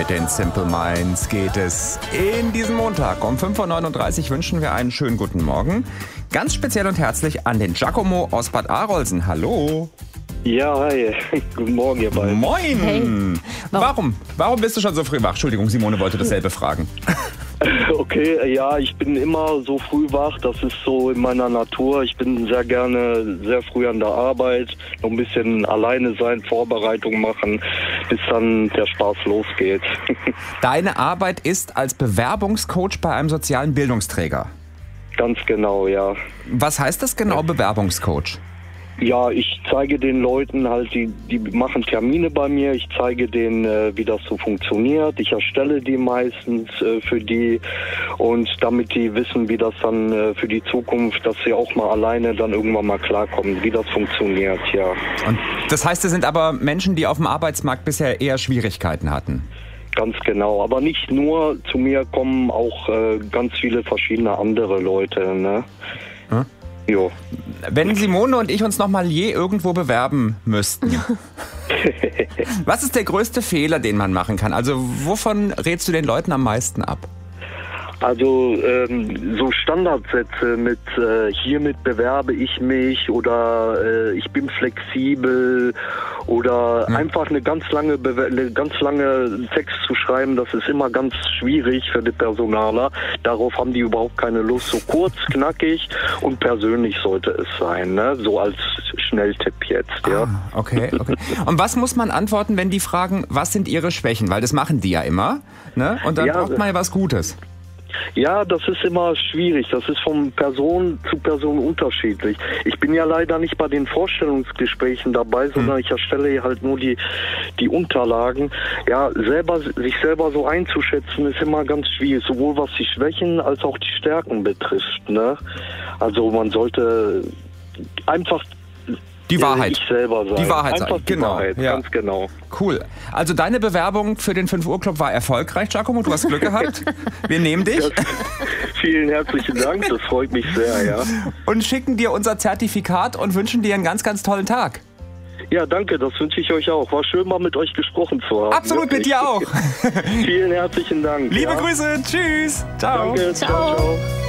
Heute in Simple Minds geht es in diesem Montag. Um 5.39 Uhr wünschen wir einen schönen guten Morgen. Ganz speziell und herzlich an den Giacomo aus Bad Arolsen. Hallo. Ja, hi. Guten Morgen, ihr beiden. Moin. Hey. Warum bist du schon so früh wach? Entschuldigung, Simone wollte dasselbe fragen. Okay, ja, ich bin immer so früh wach. Das ist so in meiner Natur. Ich bin sehr gerne sehr früh an der Arbeit. Noch ein bisschen alleine sein, Vorbereitung machen, bis dann der Spaß losgeht. Deine Arbeit ist als Bewerbungscoach bei einem sozialen Bildungsträger. Ganz genau, ja. Was heißt das genau, Bewerbungscoach? Ja, ich zeige den Leuten halt, die machen Termine bei mir, ich zeige denen, wie das so funktioniert. Ich erstelle die meistens für die und damit die wissen, wie das dann für die Zukunft, dass sie auch mal alleine dann irgendwann mal klarkommen, wie das funktioniert, ja. Und das heißt, es sind aber Menschen, die auf dem Arbeitsmarkt bisher eher Schwierigkeiten hatten? Ganz genau, aber nicht nur, zu mir kommen auch ganz viele verschiedene andere Leute, ne? Hm? Jo. Wenn Simone und ich uns noch mal je irgendwo bewerben müssten, was ist der größte Fehler, den man machen kann? Also wovon rätst du den Leuten am meisten ab? Also so Standardsätze mit hiermit bewerbe ich mich oder ich bin flexibel oder einfach eine ganz lange Text zu schreiben, das ist immer ganz schwierig für die Personaler. Darauf haben die überhaupt keine Lust. So kurz, knackig und persönlich sollte es sein, ne? So als Schnelltipp jetzt, ja. Okay. Und was muss man antworten, wenn die fragen, was sind ihre Schwächen? Weil das machen die ja immer, ne? Und dann braucht man ja was Gutes. Ja, das ist immer schwierig. Das ist von Person zu Person unterschiedlich. Ich bin ja leider nicht bei den Vorstellungsgesprächen dabei, sondern ich erstelle halt nur die Unterlagen. Ja, sich selber so einzuschätzen ist immer ganz schwierig, sowohl was die Schwächen als auch die Stärken betrifft, ne? Also man sollte einfach die Wahrheit. Ich selber sein. Die Wahrheit einfach sein. die Genau. Wahrheit, Ja. ganz genau. Cool. Also deine Bewerbung für den 5 Uhr Club war erfolgreich, Giacomo. Du hast Glück gehabt. Wir nehmen dich. Vielen herzlichen Dank, das freut mich sehr, ja. Und schicken dir unser Zertifikat und wünschen dir einen ganz, ganz tollen Tag. Ja, danke, das wünsche ich euch auch. War schön, mal mit euch gesprochen zu haben. Absolut, wirklich. mit dir auch. Vielen herzlichen Dank. Liebe Grüße. Tschüss. Ciao. Danke, ciao.